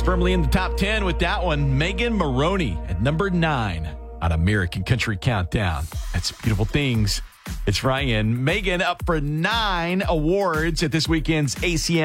She's firmly in the top 10 with that one. Megan Maroney at number 9 on American Country Countdown. That's Beautiful Things. It's Ryan. Megan up for 9 awards at this weekend's ACM